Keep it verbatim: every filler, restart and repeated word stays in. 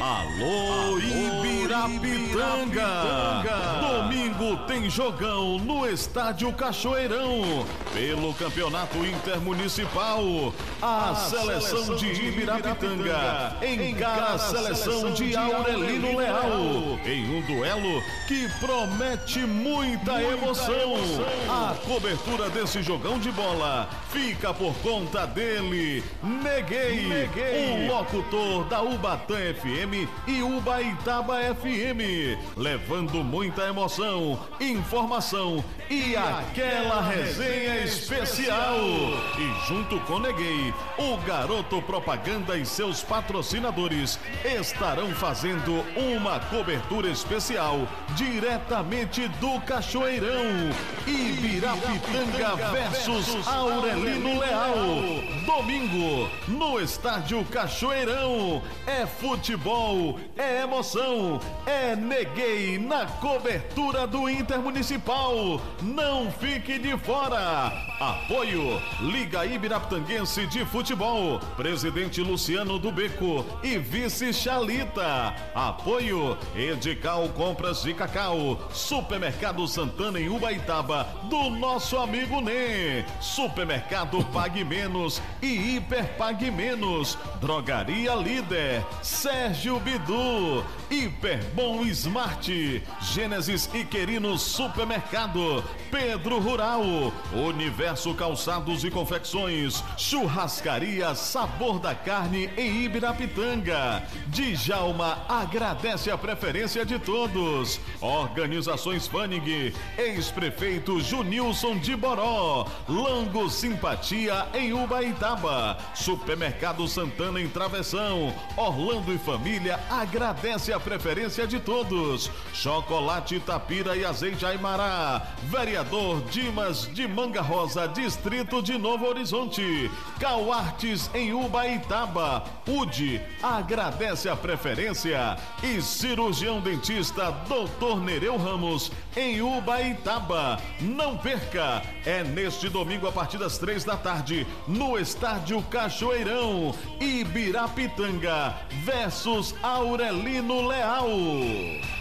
Alô, Ibirapitanga! Domingo tem jogão no Estádio Cachoeirão. Pelo Campeonato Intermunicipal, a seleção de Ibirapitanga encara a seleção de Aurelino Leal em um duelo que promete muita emoção. A cobertura desse jogão de bola fica por conta dele, Neguei, o locutor da Ubatã F M e Ubaitaba F M, levando muita emoção, informação e aquela resenha especial. E junto com Neguei, o Garoto Propaganda e seus patrocinadores estarão fazendo uma cobertura especial diretamente do Cachoeirão. Ibirapitanga versus Aurelino Leal. Domingo, no Estádio Cachoeirão. É futebol, é emoção, é Neguei na cobertura do Intermunicipal. Não fique de fora. Apoio Liga Ibirapitanguense de Futebol, Presidente Luciano do Beco e Vice Chalita. Apoio Edical Compras de Cacau, Supermercado Santana em Ubaitaba, do nosso amigo Nê. Supermercado Pague Menos e Hiper Pague Menos. Drogaria Líder, Sérgio Bidu, Hiperbom Smart, Gênesis e Querino Supermercado, Pedro Rural, Universo Calçados e Confecções, Churrascaria Sabor da Carne em Ibirapitanga. Djalma agradece a preferência de todos. Organizações Fanning, ex-prefeito Junilson de Boró, Lango Simpatia em Ubaitaba, Supermercado Santana em Travessão. Orlando e família agradece a preferência de todos. Chocolate Tapira e Azeite Aimará. Vereador Dimas de Manga Rosa, Distrito de Novo Horizonte. Cauartes em Ubaitaba. U D I agradece a preferência. E cirurgião dentista doutor Nereu Ramos em Ubaitaba. Não perca, é neste domingo a partir das três da tarde no Estádio Cachoeirão. Ibirapitanga versus Aurelino Leal.